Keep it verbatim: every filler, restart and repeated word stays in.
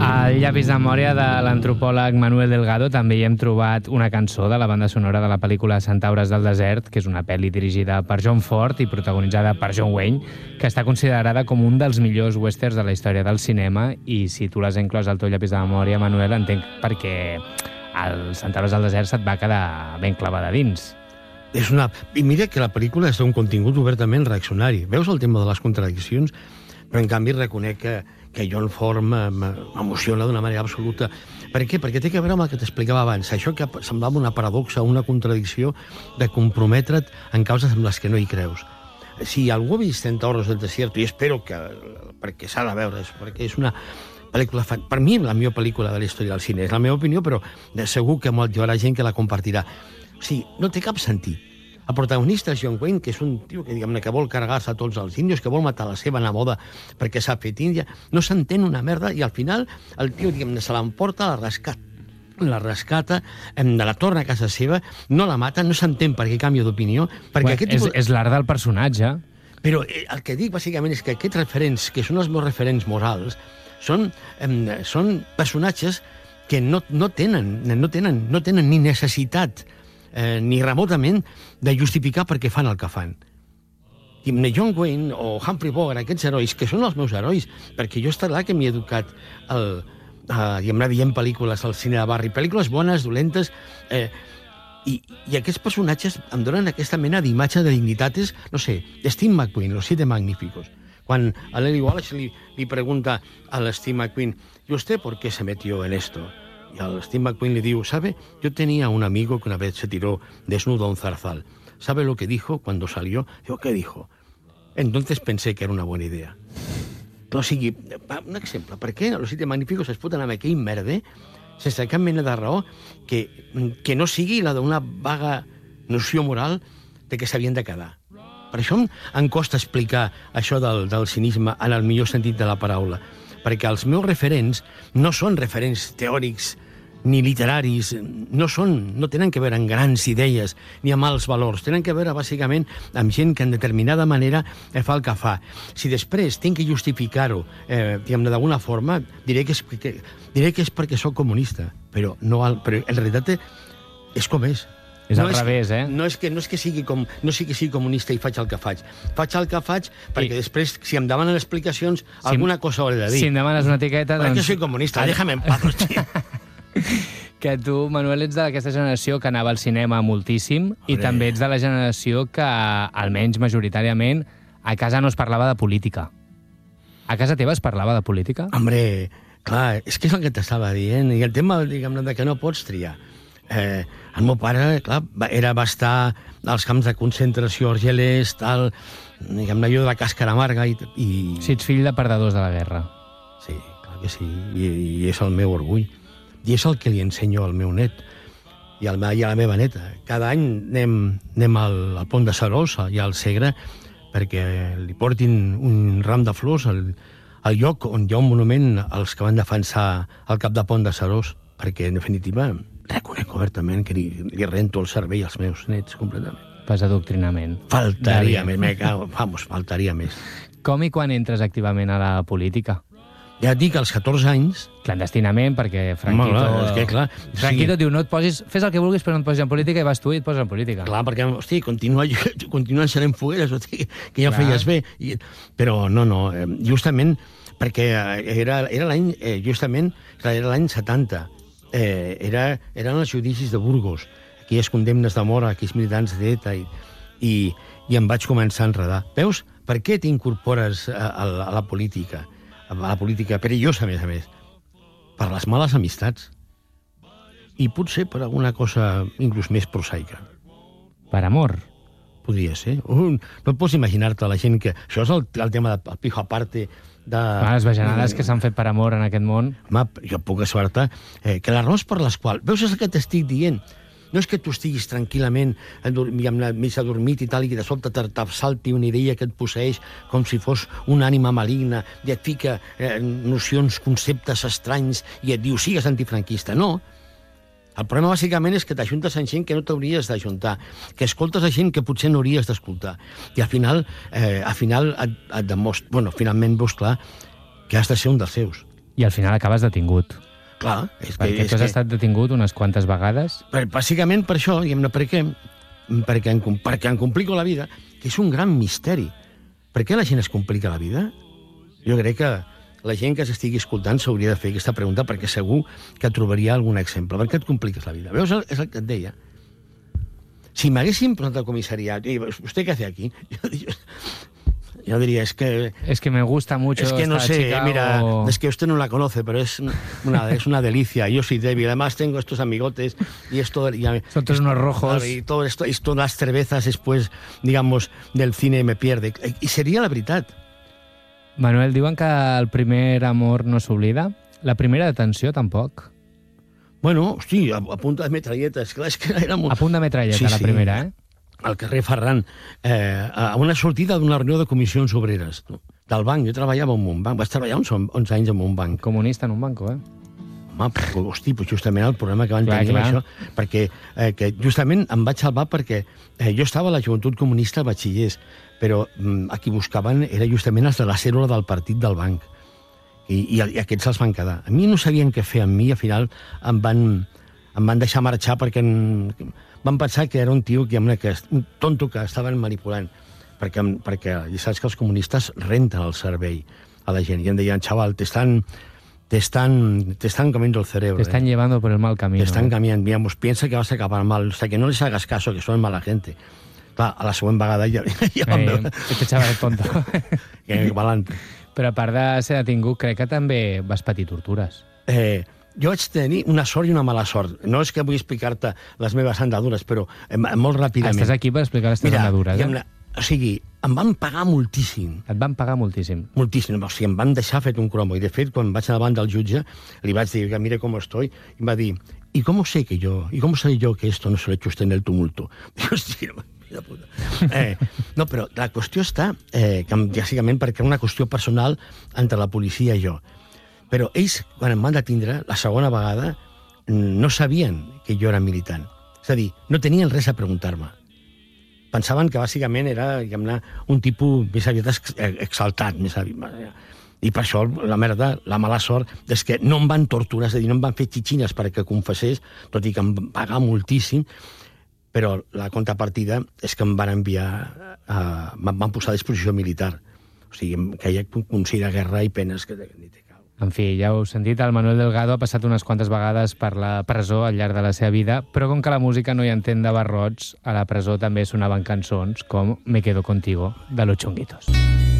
Al llapis de memòria de l'antropòleg Manuel Delgado també hi hem trobat una cançó de la banda sonora de la pel·lícula Centaures del desert, que és una pel·li dirigida per John Ford i protagonitzada per John Wayne, que està considerada com un dels millors westerns de la història del cinema, i si tu l'has inclòs al teu llapis de memòria, Manuel, entenc perquè el Centaures del desert se't va quedar ben clavada dins. És una... I mira que la pel·lícula és un contingut obertament reaccionari. Veus el tema de les contradiccions? Però en canvi reconec que, que John Ford m'emociona d'una manera absoluta. Per què? Perquè té a veure amb el que t'explicava abans. Això que semblava una paradoxa, una contradicció de comprometre't en causes amb les que no hi creus. Si algú ha vist Centaures del desierto, i espero que... perquè s'ha de veure, perquè és una pel·lícula... Per mi, la millor pel·lícula de la història del cine. És la meva opinió, però segur que hi haurà gent que la compartirà. O sigui, no té cap sentit. El protagonista és John Wayne, que és un tio que, diguem-ne, que vol carregar-se a tots els índios, que vol matar la seva neboda perquè s'ha fet índia. No s'entén una merda, i al final el tio, diguem-ne, se l'emporta, la rescata, la rescata, la torna a casa seva, no la mata, no s'entén per què canvia d'opinió. Bueno, tipus... És, és l'art del personatge. Però el que dic, bàsicament, és que aquests referents, que són els meus referents morals, són, eh, són personatges que no, no, tenen, no, tenen, no tenen ni necessitat Eh, ni remotament de justificar per què fan el que fan. John Wayne o Humphrey Bogart, aquests herois, que són els meus herois, perquè jo està clar que m'he educat el, eh, i em anava veient pel·lícules al cine de barri, pel·lícules bones, dolentes, eh, i, i aquests personatges em donen aquesta mena d'imatge de dignitates, no sé, Steve McQueen, Los Siete Magníficos. Quan a Lily Wallace li, li pregunta a l'Steve McQueen, ¿y usted por qué se metió en esto? Y al Steve McQueen le digo, ¿sabe? Yo tenía un amigo que una vez se tiró desnudo a un zarzal. ¿Sabe lo que dijo cuando salió? Digo, ¿qué dijo? Entonces pensé que era una buena idea. Però, o sigui, un exemple, per què Los Siete Magníficos es foten amb aquell merder sense cap mena de raó que, que no sigui la d'una vaga noció moral de que s'havien de quedar? Per això em, em costa explicar això del, del cinisme en el millor sentit de la paraula, perquè els meus referents no són referents teòrics ni literaris, no, són, no tenen que veure amb grans idees ni amb alts valors, tenen que veure bàsicament amb gent que en determinada manera fa el que fa. Si després tinc que justificar-ho eh, d'alguna forma, diré que, és, que, diré que és perquè sóc comunista, però, no, però en realitat és com és. És no al és, revés, eh? No és que, no és que sigui com, no sigui, que sigui comunista i faig el que faig. Faig el que faig perquè I... després, si em demanen explicacions, si alguna cosa hauré de dir. Si em demanes una etiqueta, perquè doncs... Perquè soy comunista, déjame en paz, hòstia. Que tu, Manuel, ets d'aquesta generació que anava al cinema moltíssim. Hombre. I també ets de la generació que, almenys majoritàriament, a casa no es parlava de política. A casa teva es parlava de política? Hombre, clar, és que és el que t'estava dient. I el tema, diguem-ne, de que no pots triar. Eh, el meu pare, clar, era va estar als camps de concentració argelers, tal, diguem-ne, allò de la càscara amarga i, i... Si ets fill de perdedors de la guerra. Sí, clar que sí, i, i és el meu orgull. I és el que li ensenyo al meu net i, al, i a la meva neta. Cada any anem, anem al, al pont de Seròs i al Segre perquè li portin un ram de flors al, al lloc on hi ha un monument als que van defensar el cap de pont de Seròs, perquè, en definitiva, reconec obertament que li, li rento el cervell als meus nets completament. Pas adoctrinament. Faltaria més, me cago, vamos, faltaria més. Com i quan entres activament a la política? Ja et dic, als catorze anys... Clandestinament, perquè Franquito... Home, és que, clar... Franquito sí. diu, no et posis... Fes el que vulguis, però no et posis en política, i vas tu i et poses en política. Clar, perquè, hosti, continua, continua encenent fogueres, hosti, que ja ho feies bé. I, però no, no, justament perquè era, era l'any, eh, justament, era l'any setanta. Eh, era, eren els judicis de Burgos, aquelles condemnes de mort a aquells militants d'ETA, i, i, i em vaig començar a enredar. Veus? Per què t'incorpores a, a, a la política? A la política perillosa, a més a més, per les males amistats. I potser per alguna cosa inclús més prosaica. Per amor? Podria ser. Uh, no et pots imaginar-te la gent que... Això és el, el tema del pijo aparte de... Ah, les bajanades que s'han fet per amor en aquest món. Home, jo puc assegurar-te eh, que les raons per les quals... Veus, és el que t'estic dient. No és que tu estiguis tranquil·lament mig adormit i tal, i que de sobte te salti una idea que et posseeix com si fos una ànima maligna i et fica eh, nocions, conceptes estranys i et diu, sigues antifranquista. No. El problema, bàsicament, és que t'ajuntes amb gent que no t'hauries d'ajuntar, que escoltes a gent que potser no hauries d'escoltar. I al final, eh, al final et, et demostra... Bueno, finalment veus clar que has de ser un dels seus. I al final acabes detingut. Clar, és que... Perquè és tu has que... estat detingut unes quantes vegades. Per, bàsicament per això, diguem-ne, per què? Perquè em, perquè em complico la vida, que és un gran misteri. Per què la gent es complica la vida? Jo crec que la gent que s'estigui escoltant s'hauria de fer aquesta pregunta, perquè segur que trobaria algun exemple. Per què et compliques la vida? Veus, és el que et deia. Si m'haguessin preguntat al comissariat, i ¿usted qué hace aquí? Jo, yo diría, es que... Es que me gusta mucho Es que no esta sé, chica mira, o... es que usted no la conoce, pero es una, es una delicia. Yo soy débil, además tengo estos amigotes y esto... Y, Son todos unos rojos. Y todo esto, y todas las cervezas después, digamos, del cine me pierde. I seria la veritat. Manuel, diuen que el primer amor no s'oblida. La primera detenció, tampoc. Bueno, hosti, a, a punta de metralleta. És clar, és que era molt... A punt de metralleta, sí, la sí, primera, eh? Al carrer Ferran, eh, a una sortida d'una reunió de comissions obreres, no? Del banc. Jo treballava en un banc. Vaig treballar uns onze anys en un banc. Comunista en un banco, eh? Home, però, hosti, pues justament el problema que van Clar, tenir clar. amb això, perquè eh, que justament em vaig salvar perquè eh, jo estava a la joventut comunista a batxillers, però mm, a qui buscaven era justament els de la cèl·lula del partit del banc. I, i, i aquests els van quedar. A mi no sabien què fer amb mi, al final em van, em van deixar marxar perquè en, van pensar que era un tio, que, que, un tonto que estaven manipulant, perquè, perquè ja saps que els comunistes renten el cervell a la gent, i em deien, xaval, t'estan... Te están, te están comiendo el cerebro. Te están eh. llevando por el mal camino. Te están eh. caminando, digamos, piensa que vas a acabar mal. O sea, que no les hagas caso, que son mala gente. Clar, a la següent vegada ja, ja van Eh, veure este chaval es tonto. que valent. Però a part de ser detingut, crec que també vas patir tortures. Eh, jo vaig tenir una sort i una mala sort. No és que vull explicar-te les meves andadures, però eh, molt ràpidament. Estàs aquí per explicar les teves Mira, andadures, eh? diguem-ne, o sigui, em van pagar moltíssim. Et van pagar moltíssim. Moltíssim. O sigui, em van deixar fet un cromo. I, de fet, quan vaig davant del jutge, li vaig dir que mire com estoy, i em va dir, ¿y cómo sé que yo, y cómo sé yo que esto no se lo he hecho usted en el tumulto? Dic, hòstia, mira puta. Eh, no, però la qüestió està, eh, que, bàsicament, perquè era una qüestió personal entre la policia i jo. Però ells, quan em van detindre, la segona vegada, no sabien que jo era militant. És a dir, no tenien res a preguntar-me. Pensaven que bàsicament era, diguem-ne, un tipus més aviat ex exaltat, més aviat. I per això la merda, la mala sort, és que no em van torturar, és a dir, no em van fer xitxines perquè confessés, tot i que em van pagar moltíssim, però la contrapartida és que em van enviar, a, em van posar a disposició militar. O sigui, que hi ha consell de guerra i penes que ni te cal. En fi, ja heu sentit, el Manuel Delgado ha passat unes quantes vegades per la presó al llarg de la seva vida, però com que la música no hi entén de barrots, a la presó també sonaven cançons com Me quedo contigo, de Los Chunguitos.